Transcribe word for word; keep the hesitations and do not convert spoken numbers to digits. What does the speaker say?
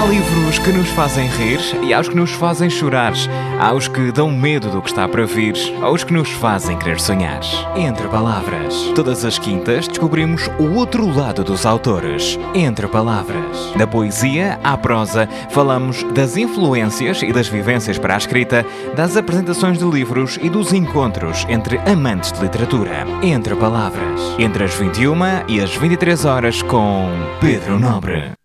Há livros que nos fazem rir e há os que nos fazem chorar. Há os que dão medo do que está para vir, há os que nos fazem querer sonhar. Entre Palavras. Todas as quintas descobrimos o outro lado dos autores. Entre Palavras. Da poesia à prosa, falamos das influências e das vivências para a escrita, das apresentações de livros e dos encontros entre amantes de literatura. Entre Palavras. Entre as vinte e uma e as vinte e três horas com Pedro Nobre.